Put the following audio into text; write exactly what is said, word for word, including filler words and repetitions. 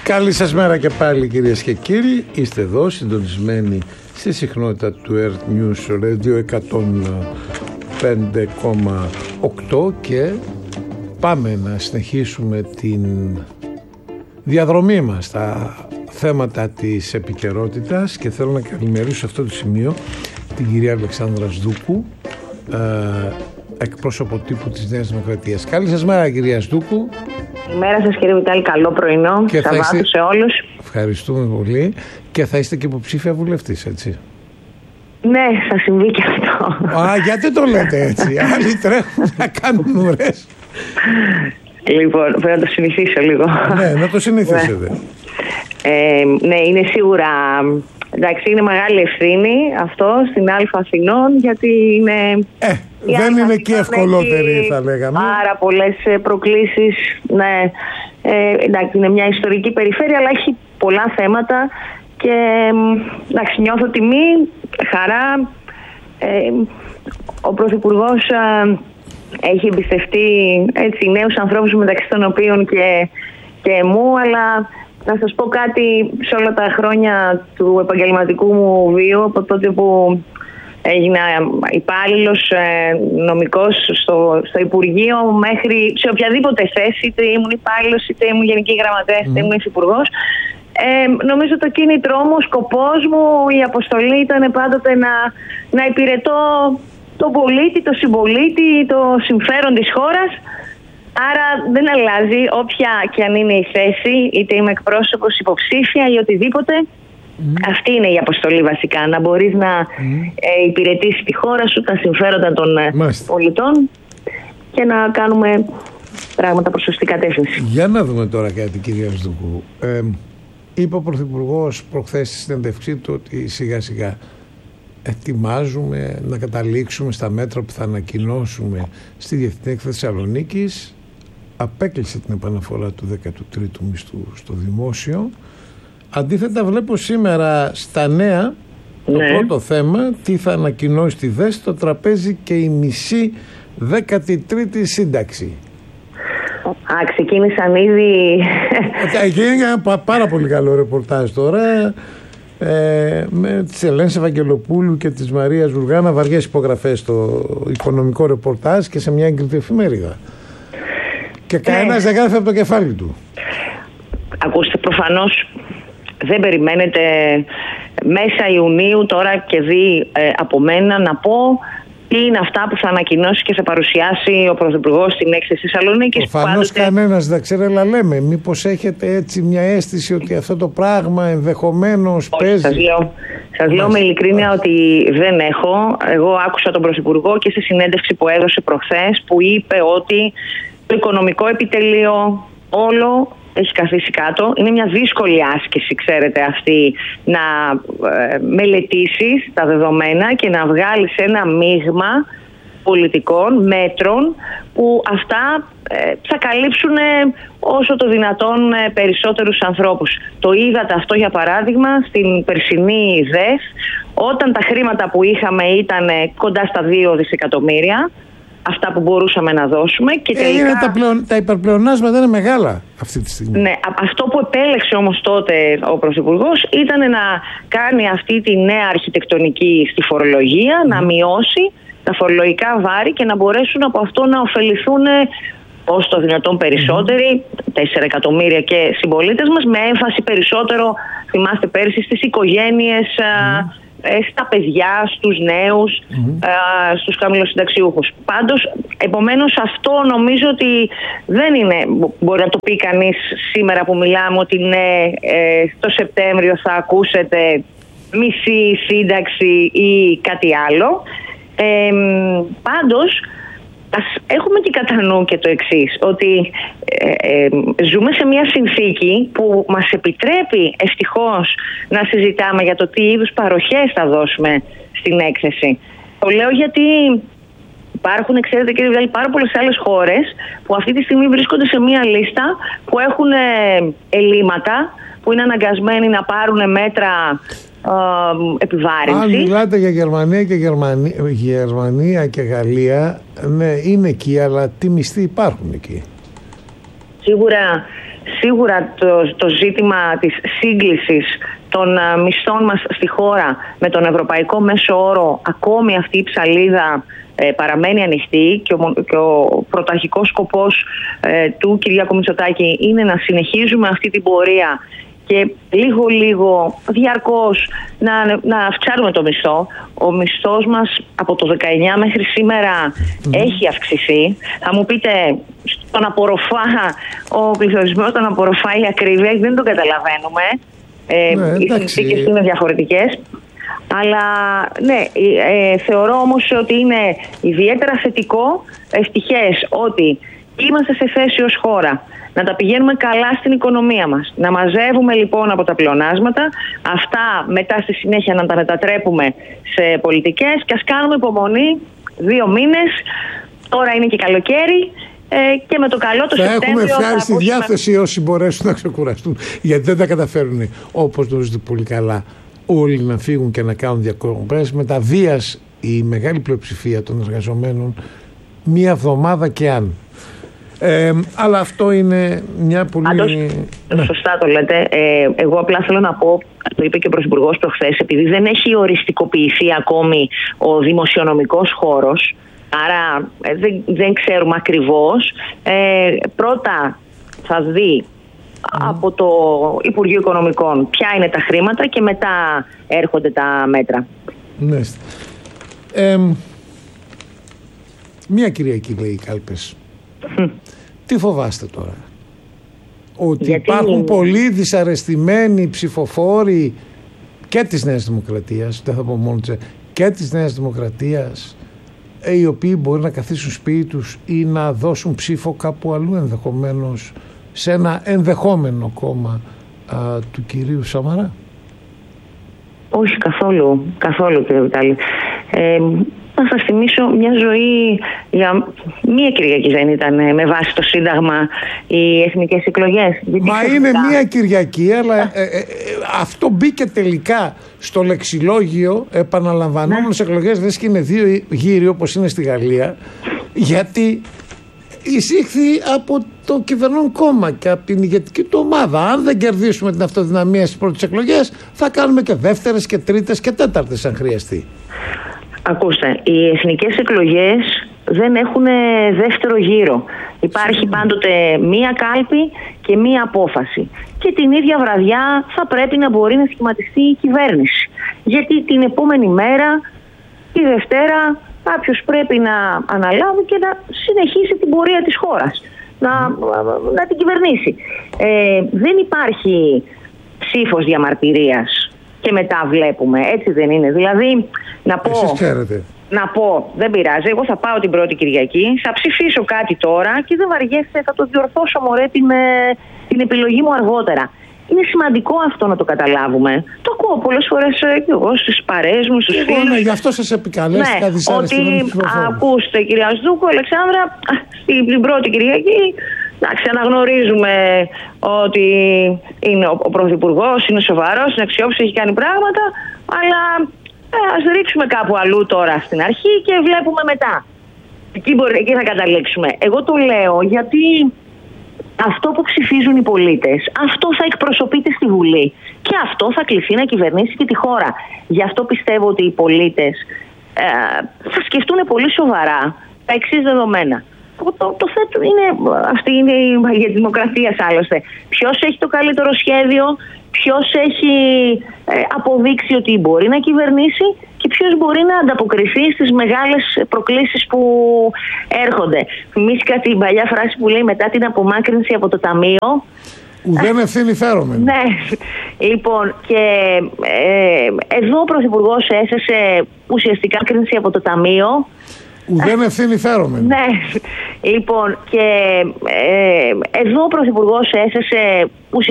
Καλή σας μέρα και πάλι, κυρίες και κύριοι. Είστε εδώ συντονισμένοι στη συχνότητα του Earth News Radio εκατόν πέντε κόμμα οκτώ και πάμε να συνεχίσουμε την διαδρομή μας στα θέματα της επικαιρότητας και θέλω να καλημερίσω σε αυτό το σημείο την κυρία Αλεξάνδρα Σδούκου, ε, εκπρόσωπο τύπου της Νέας Δημοκρατίας. Καλή σας μέρα, κυρία Σδούκου. Καλημέρα σας, κύριε Βιτάλη, καλό πρωινό, Σαββάτου είστε... σε όλους. Ευχαριστούμε πολύ. Και θα είστε και υποψήφια βουλευτής, έτσι? Ναι, θα συμβεί και αυτό. Α, γιατί το λέτε έτσι? Άλλοι τρέχουν να κάνουν ουρές. Λοιπόν, πρέπει να το συνηθίσω λίγο. Ναι, να το συνηθίσετε. Ναι. Ε, ναι, είναι σίγουρα... Εντάξει, είναι μεγάλη ευθύνη αυτό στην Αλφα Αθηνών, γιατί είναι... Ε, δεν είναι και ευκολότερη, έχει θα λέγαμε. Πάρα πολλές προκλήσεις. Ναι, ε, εντάξει, είναι μια ιστορική περιφέρεια, αλλά έχει πολλά θέματα και εντάξει, νιώθω τιμή, χαρά. Ε, ο Πρωθυπουργός ε, έχει εμπιστευτεί έτσι, νέους ανθρώπους, μεταξύ των οποίων και, και μου, αλλά... Να σας πω κάτι, σε όλα τα χρόνια του επαγγελματικού μου βίου, από τότε που έγινα υπάλληλος νομικός στο, στο Υπουργείο, μέχρι σε οποιαδήποτε θέση, είτε ήμουν υπάλληλος, είτε ήμουν γενική γραμματέας, είτε ήμουν υφυπουργός, ε, νομίζω το κίνητρό μου, ο σκοπός μου, η αποστολή ήταν πάντοτε να, να υπηρετώ τον πολίτη, τον συμπολίτη, το συμφέρον της χώρας. Άρα δεν αλλάζει όποια και αν είναι η θέση, είτε είμαι εκπρόσωπος, υποψήφια ή οτιδήποτε. Mm. Αυτή είναι η αποστολή βασικά, να μπορείς να mm. ε, υπηρετήσεις τη χώρα σου, τα συμφέροντα των Μάλιστα. πολιτών και να κάνουμε πράγματα προς σωστή κατεύθυνση. Για να δούμε τώρα κάτι, κυρία Σδούκου. Ε, είπε ο Πρωθυπουργός προχθές στη συνέντευξή του ότι σιγά σιγά ετοιμάζουμε να καταλήξουμε στα μέτρα που θα ανακοινώσουμε στη Διεθνή Έκθεση Θεσσαλονίκης. Απέκλεισε την επαναφορά του δέκατου τρίτου μισθού στο δημόσιο. Αντίθετα βλέπω σήμερα στα νέα το ναι. πρώτο θέμα, τι θα ανακοινώσει τη ΔΕΣ, στο τραπέζι και η μισή δέκατη τρίτη σύνταξη. Α, ξεκίνησαν ήδη. Έγινε ένα πάρα πολύ καλό ρεπορτάζ τώρα. Ε, με τις Ελένης Ευαγγελοπούλου και της Μαρίας Ζουργάνα, βαριές υπογραφές στο οικονομικό ρεπορτάζ και σε μια έγκριτη εφημερίδα. Και κανένας δεν γράφει από το κεφάλι του. Ακούστε, προφανώς δεν περιμένετε μέσα Ιουνίου τώρα και δει ε, από μένα να πω τι είναι αυτά που θα ανακοινώσει και θα παρουσιάσει ο Πρωθυπουργός στην έκθεση Θεσσαλονίκης. Προφανώς πάντοτε... κανένας δεν ξέρει, αλλά λέμε, μήπως έχετε έτσι μια αίσθηση ότι αυτό το πράγμα ενδεχομένως Όχι, παίζει. Σας λέω, σας λέω με ειλικρίνεια ότι δεν έχω. Εγώ άκουσα τον Πρωθυπουργό και στη συνέντευξη που έδωσε προχθές, που είπε ότι το οικονομικό επιτελείο όλο έχει καθίσει κάτω. Είναι μια δύσκολη άσκηση, ξέρετε, αυτή να ε, μελετήσεις τα δεδομένα και να βγάλεις ένα μείγμα πολιτικών μέτρων που αυτά ε, θα καλύψουν όσο το δυνατόν ε, περισσότερους ανθρώπους. Το είδατε αυτό, για παράδειγμα, στην περσινή ΔΕΘ, όταν τα χρήματα που είχαμε ήταν κοντά στα δύο δισεκατομμύρια, αυτά που μπορούσαμε να δώσουμε και τελικά... Ε, είναι τα, πλεον, τα υπερπλεονάσματα είναι μεγάλα αυτή τη στιγμή. Ναι, αυτό που επέλεξε όμως τότε ο Πρωθυπουργός ήταν να κάνει αυτή τη νέα αρχιτεκτονική στη φορολογία, mm. να μειώσει τα φορολογικά βάρη και να μπορέσουν από αυτό να ωφεληθούν όσο το δυνατόν περισσότεροι, mm. τέσσερα εκατομμύρια και συμπολίτες μας, με έμφαση περισσότερο, θυμάστε πέρσι, στις οικογένειες, mm. στα παιδιά, στους νέους, mm-hmm. α, στους χαμηλοσυνταξιούχους. Πάντως, επομένως, αυτό νομίζω ότι δεν είναι, μπορεί να το πει κανείς σήμερα που μιλάμε, ότι ναι, ε, το Σεπτέμβριο θα ακούσετε μισή σύνταξη ή κάτι άλλο. Ε, πάντως, ας έχουμε και κατά νου και το εξής, ότι ε, ε, ζούμε σε μια συνθήκη που μας επιτρέπει ευτυχώς να συζητάμε για το τι είδους παροχές θα δώσουμε στην έκθεση. Το λέω γιατί υπάρχουν, ξέρετε κύριε Βιτάλη, πάρα πολλές άλλες χώρες που αυτή τη στιγμή βρίσκονται σε μια λίστα που έχουν ελλείμματα, που είναι αναγκασμένοι να πάρουν μέτρα επιβάρυνση. Αν μιλάτε για Γερμανία και Γερμανία, Γερμανία και Γαλλία, ναι, είναι εκεί, αλλά τι μισθοί υπάρχουν εκεί? Σίγουρα Σίγουρα το, το ζήτημα της σύγκλησης των μισθών μας στη χώρα με τον ευρωπαϊκό μέσο όρο, ακόμη αυτή η ψαλίδα ε, παραμένει ανοιχτή και ο, και ο πρωταρχικός σκοπός ε, του Κυριάκου Μητσοτάκη είναι να συνεχίζουμε αυτή την πορεία και λίγο λίγο διαρκώς να, να αυξάνουμε το μισθό. Ο μισθός μας από το δεκαεννιά μέχρι σήμερα mm. έχει αυξηθεί. Θα μου πείτε, τον απορροφά ο πληθωρισμός, τον απορροφά η ακρίβεια, δεν το καταλαβαίνουμε. Ε, ναι, οι συνθήκες είναι διαφορετικές. Αλλά ναι, ε, θεωρώ όμως ότι είναι ιδιαίτερα θετικό, ευτυχές, ότι είμαστε σε θέση ως χώρα να τα πηγαίνουμε καλά στην οικονομία μας. Να μαζεύουμε λοιπόν από τα πλεονάσματα, αυτά μετά στη συνέχεια να τα μετατρέπουμε σε πολιτικές και ας κάνουμε υπομονή δύο μήνες, τώρα είναι και καλοκαίρι ε, και με το καλό το θα Σεπτέμβριο έχουμε ευχάριστη θα ακούσουμε... διάθεση όσοι μπορέσουν να ξεκουραστούν, γιατί δεν τα καταφέρουν, όπως γνωρίζετε πολύ καλά, όλοι να φύγουν και να κάνουν διακοπές. Με τα βίας η μεγάλη πλειοψηφία των εργαζομένων μία εβδομάδα και αν. Ε, αλλά αυτό είναι μια πολύ... Άντως, ναι. Σωστά το λέτε. Ε, εγώ απλά θέλω να πω, το είπε και ο Πρωθυπουργός προχθές, επειδή δεν έχει οριστικοποιηθεί ακόμη ο δημοσιονομικός χώρος, άρα ε, δεν, δεν ξέρουμε ακριβώς. Ε, πρώτα θα δει mm. από το Υπουργείο Οικονομικών ποια είναι τα χρήματα και μετά έρχονται τα μέτρα. Ναι. Ε, μια Κυριακή λέει οι κάλπες. Τι φοβάστε τώρα? Ότι γιατί... υπάρχουν πολλοί δυσαρεστημένοι ψηφοφόροι και της Νέας Δημοκρατίας, δεν θα πω μόνο της, και της Νέας Δημοκρατίας, οι οποίοι μπορεί να καθίσουν σπίτι τους ή να δώσουν ψήφο κάπου αλλού, ενδεχομένως σε ένα ενδεχόμενο κόμμα α, του κυρίου Σαμαρά? Όχι καθόλου, καθόλου κύριε Βιτάλη. Ε, να σας θυμίσω μια ζωή για μία Κυριακή δεν ήταν με βάση το Σύνταγμα οι εθνικές εκλογές? Μα είναι μία Κυριακή, αλλά ε, ε, ε, αυτό μπήκε τελικά στο λεξιλόγιο επαναλαμβανόμενες ναι. εκλογές, λες και είναι δύο γύροι όπως είναι στη Γαλλία, γιατί εισήχθη από το κυβερνών κόμμα και από την ηγετική του ομάδα. Αν δεν κερδίσουμε την αυτοδυναμία στις πρώτες εκλογές, θα κάνουμε και δεύτερες και τρίτες και τέταρτες αν χρειαστεί. Ακούστε, οι εθνικές εκλογές δεν έχουν δεύτερο γύρο. Υπάρχει πάντοτε μία κάλπη και μία απόφαση. Και την ίδια βραδιά θα πρέπει να μπορεί να σχηματιστεί η κυβέρνηση. Γιατί την επόμενη μέρα, τη Δευτέρα, κάποιος πρέπει να αναλάβει και να συνεχίσει την πορεία της χώρας. Να, να την κυβερνήσει. Ε, δεν υπάρχει ψήφος διαμαρτυρίας και μετά βλέπουμε. Έτσι δεν είναι. Δηλαδή, να πω, να πω, δεν πειράζει, εγώ θα πάω την πρώτη Κυριακή, θα ψηφίσω κάτι τώρα και δεν βαριέσαι, θα το διορθώσω μωρέ την, την επιλογή μου αργότερα. Είναι σημαντικό αυτό να το καταλάβουμε. Το ακούω πολλές φορές και εγώ στις παρέες μου, στους φίλους. Ναι, γι' αυτό σας επικαλέστηκα ναι, ότι ακούστε κυρία Σδούκου, Αλεξάνδρα, στην πρώτη Κυριακή εντάξει, αναγνωρίζουμε ότι είναι ο, ο Πρωθυπουργός, είναι σοβαρός, είναι αξιόπιστος, έχει κάνει πράγματα, αλλά ε, ας ρίξουμε κάπου αλλού τώρα στην αρχή και βλέπουμε μετά. Εκεί, μπορεί, εκεί θα καταλήξουμε. Εγώ το λέω γιατί αυτό που ψηφίζουν οι πολίτες, αυτό θα εκπροσωπείται στη Βουλή και αυτό θα κληθεί να κυβερνήσει και τη χώρα. Γι' αυτό πιστεύω ότι οι πολίτες ε, θα σκεφτούν πολύ σοβαρά τα εξής δεδομένα. Το, το θέτουν είναι, αυτή είναι η μαγεία της δημοκρατίας άλλωστε. Ποιος έχει το καλύτερο σχέδιο, ποιος έχει ε, αποδείξει ότι μπορεί να κυβερνήσει και ποιος μπορεί να ανταποκριθεί στις μεγάλες προκλήσεις που έρχονται. Θυμήθηκα την παλιά φράση που λέει μετά την απομάκρυνση από το ταμείο. Ουδέν ευθύνη φέρομαι. Ναι, λοιπόν και ε, εδώ ο Πρωθυπουργός έθεσε ουσιαστικά κρίνηση από το ταμείο. Ουδέν ευθύνη φέρομαι. Ναι, λοιπόν και ε, εδώ ο Πρωθυπουργός έθεσε